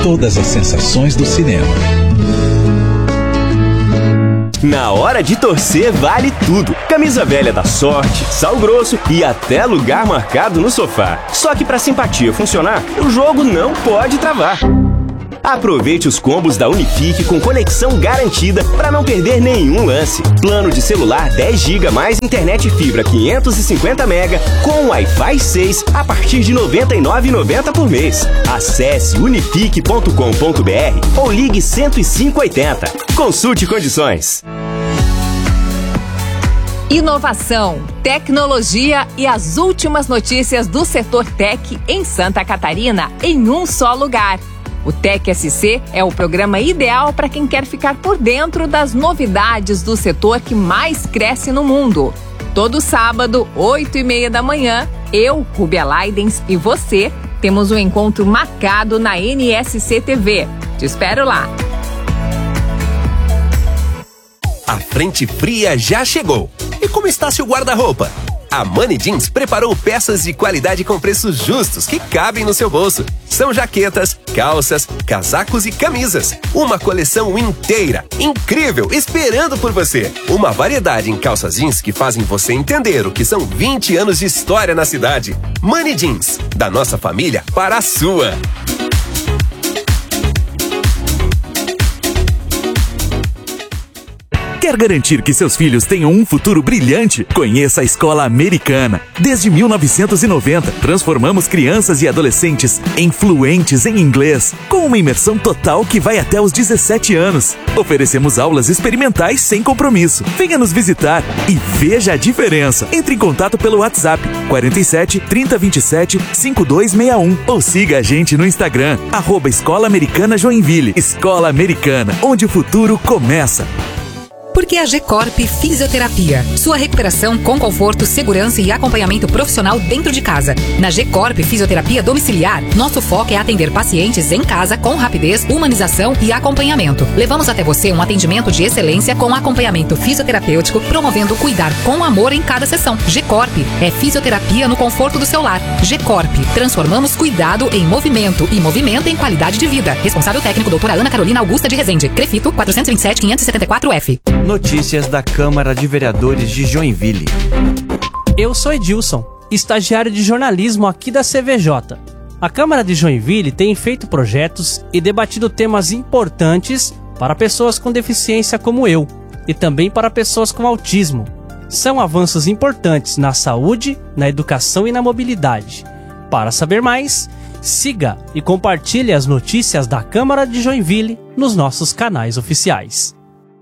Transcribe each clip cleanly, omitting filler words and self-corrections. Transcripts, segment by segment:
todas as sensações do cinema. Na hora de torcer vale tudo. Camisa velha da Sorte, sal grosso e até lugar marcado no sofá. Só que pra simpatia funcionar, o jogo não pode travar. Aproveite os combos da Unifique com conexão garantida para não perder nenhum lance. Plano de celular 10 GB mais internet fibra 550 MB com Wi-Fi 6 a partir de R$ 99,90 por mês. Acesse unifique.com.br ou ligue 10580. Consulte condições. Inovação, tecnologia e as últimas notícias do setor tech em Santa Catarina em um só lugar. O Tech SC é o programa ideal para quem quer ficar por dentro das novidades do setor que mais cresce no mundo. Todo sábado, 8h30 da manhã, eu, Rúbia Leidens e você temos um encontro marcado na NSC TV. Te espero lá. A frente fria já chegou. E como está seu guarda-roupa? A Money Jeans preparou peças de qualidade com preços justos que cabem no seu bolso. São jaquetas, calças, casacos e camisas. Uma coleção inteira, incrível, esperando por você. Uma variedade em calças jeans que fazem você entender o que são 20 anos de história na cidade. Money Jeans, da nossa família para a sua. Quer garantir que seus filhos tenham um futuro brilhante? Conheça a Escola Americana. Desde 1990, transformamos crianças e adolescentes em fluentes em inglês, com uma imersão total que vai até os 17 anos. Oferecemos aulas experimentais sem compromisso. Venha nos visitar e veja a diferença. Entre em contato pelo WhatsApp 47 30 27 5261 ou siga a gente no Instagram @Escola Americana Joinville. Escola Americana, onde o futuro começa. Porque a G-Corp Fisioterapia. Sua recuperação com conforto, segurança e acompanhamento profissional dentro de casa. Na G-Corp Fisioterapia Domiciliar, nosso foco é atender pacientes em casa com rapidez, humanização e acompanhamento. Levamos até você um atendimento de excelência com acompanhamento fisioterapêutico, promovendo cuidar com amor em cada sessão. G-Corp é fisioterapia no conforto do seu lar. G-Corp, transformamos cuidado em movimento e movimento em qualidade de vida. Responsável técnico, doutora Ana Carolina Augusta de Rezende. Crefito 427-574F. Notícias da Câmara de Vereadores de Joinville. Eu sou Edilson, estagiário de jornalismo aqui da CVJ. A Câmara de Joinville tem feito projetos e debatido temas importantes para pessoas com deficiência como eu e também para pessoas com autismo. São avanços importantes na saúde, na educação e na mobilidade. Para saber mais, siga e compartilhe as notícias da Câmara de Joinville nos nossos canais oficiais.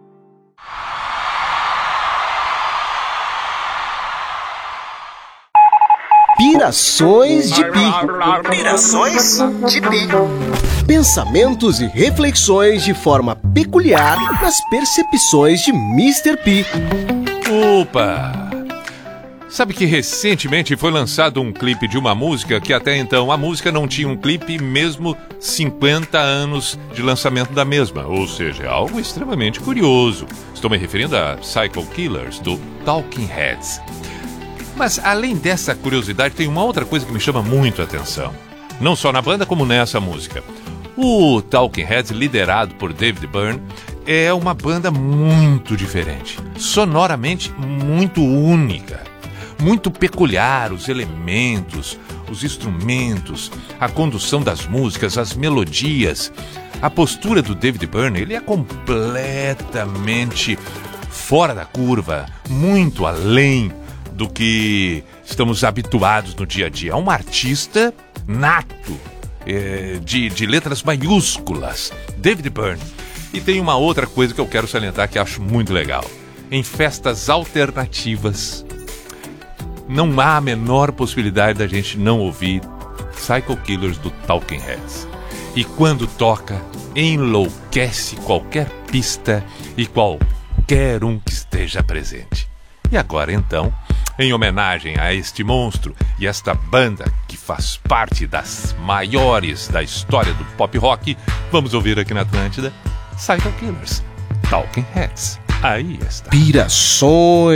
Pirações de Pi. Pirações de Pi. Pensamentos e reflexões de forma peculiar nas percepções de Mr. P. Opa! Sabe que recentemente foi lançado um clipe de uma música que até então a música não tinha um clipe mesmo 50 anos de lançamento da mesma, ou seja, é algo extremamente curioso. Estou me referindo a Psycho Killers, do Talking Heads. Mas além dessa curiosidade, tem uma outra coisa que me chama muito a atenção. Não só na banda, como nessa música. O Talking Heads, liderado por David Byrne, é uma banda muito diferente. Sonoramente muito única. Muito peculiar, os elementos, os instrumentos, a condução das músicas, as melodias. A postura do David Byrne, ele é completamente fora da curva, muito além do que estamos habituados no dia a dia. É um artista nato, de letras maiúsculas, David Byrne. E tem uma outra coisa que eu quero salientar que acho muito legal. Em festas alternativas, não há a menor possibilidade da gente não ouvir Psycho Killers do Talking Heads. E quando toca, enlouquece qualquer pista e qualquer um que esteja presente. E agora então, em homenagem a este monstro e esta banda que faz parte das maiores da história do pop rock, vamos ouvir aqui na Atlântida Psycho Killers, Talking Heads. Aí está. Pirações